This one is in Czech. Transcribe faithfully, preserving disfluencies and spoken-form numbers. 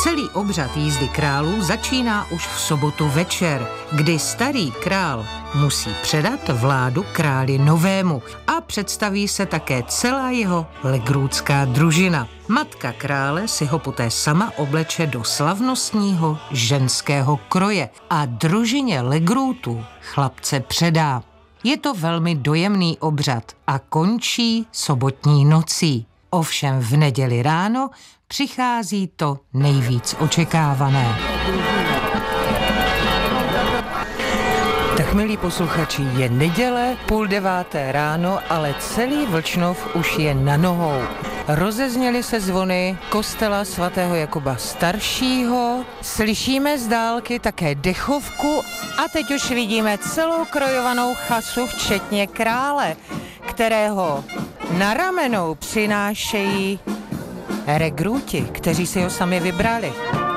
Celý obřad jízdy králů začíná už v sobotu večer, kdy starý král musí předat vládu králi novému a představí se také celá jeho legrútská družina. Matka krále si ho poté sama obleče do slavnostního ženského kroje a družině legrútů chlapce předá. Je to velmi dojemný obřad a končí sobotní nocí. Ovšem v neděli ráno přichází to nejvíc očekávané. Tak, milí posluchači, je neděle, půl deváté ráno, ale celý Vlčnov už je na nohou. Rozezněly se zvony kostela svatého Jakuba Staršího, slyšíme z dálky také dechovku a teď už vidíme celou krojovanou chasu, včetně krále, kterého na ramenou přinášejí regrúti, kteří si ho sami vybrali.